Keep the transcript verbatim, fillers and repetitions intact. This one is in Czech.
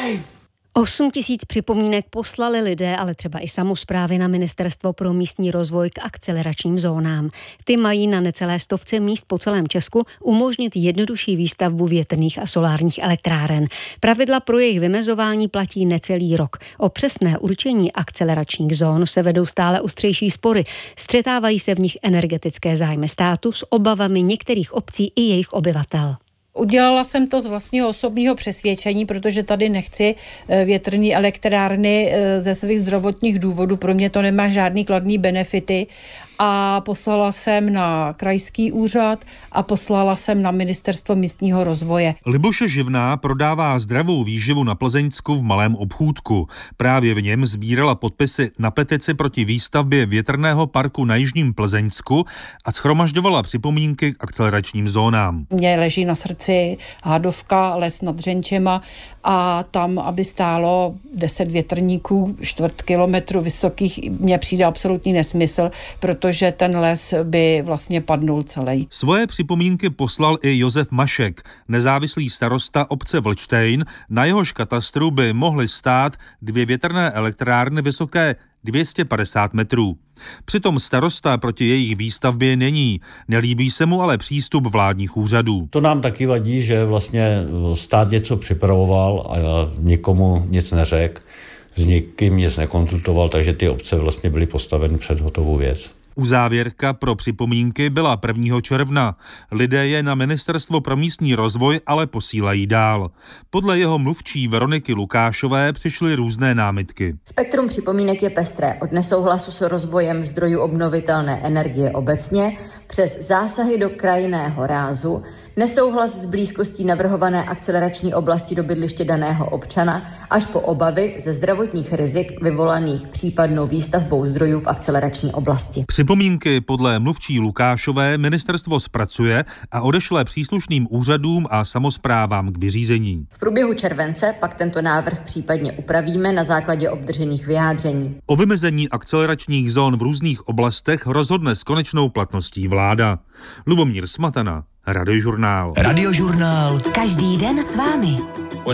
osm tisíc připomínek poslali lidé, ale třeba i samosprávy na Ministerstvo pro místní rozvoj k akceleračním zónám. Ty mají na necelé stovce míst po celém Česku umožnit jednodušší výstavbu větrných a solárních elektráren. Pravidla pro jejich vymezování platí necelý rok. O přesné určení akceleračních zón se vedou stále ostřejší spory. Střetávají se v nich energetické zájmy státu s obavami některých obcí i jejich obyvatel. Udělala jsem to z vlastního osobního přesvědčení, protože tady nechci větrné elektrárny ze svých zdravotních důvodů. Pro mě to nemá žádný kladný benefity. A poslala jsem na krajský úřad a poslala jsem na Ministerstvo místního rozvoje. Libuše Živná prodává zdravou výživu na Plzeňsku v malém obchůdku. Právě v něm sbírala podpisy na petici proti výstavbě větrného parku na jižním Plzeňsku a shromažďovala připomínky k akceleračním zónám. Mně leží na srdci Hádovka, les nad Řenčema a tam, aby stálo deset větrníků čtvrt kilometru vysokých, mně přijde absolutní nesmysl, protože protože ten les by vlastně padnul celý. Svoje připomínky poslal i Josef Mašek, nezávislý starosta obce Vlčtejn, na jehož katastru by mohly stát dvě větrné elektrárny vysoké dvě stě padesát metrů. Přitom starosta proti jejich výstavbě není. Nelíbí se mu ale přístup vládních úřadů. To nám taky vadí, že vlastně stát něco připravoval a nikomu nic neřekl, s nikým nic nekonzultoval, takže ty obce vlastně byly postaveny před hotovou věc. Uzávěrka pro připomínky byla prvního června. Lidé je na Ministerstvo pro místní rozvoj ale posílají dál. Podle jeho mluvčí Veroniky Lukášové přišly různé námitky. Spektrum připomínek je pestré od nesouhlasu s rozvojem zdrojů obnovitelné energie obecně přes zásahy do krajinného rázu, nesouhlas s blízkostí navrhované akcelerační oblasti do bydliště daného občana až po obavy ze zdravotních rizik vyvolaných případnou výstavbou zdrojů v akcelerační oblasti. Připomínky podle mluvčí Lukášové ministerstvo zpracuje a odešle příslušným úřadům a samosprávám k vyřízení. V průběhu července pak tento návrh případně upravíme na základě obdržených vyjádření. O vymezení akceleračních zón v různých oblastech rozhodne s konečnou platností vláda. Lubomír Smatana, Radiožurnál. Radiožurnál. Každý den s vámi.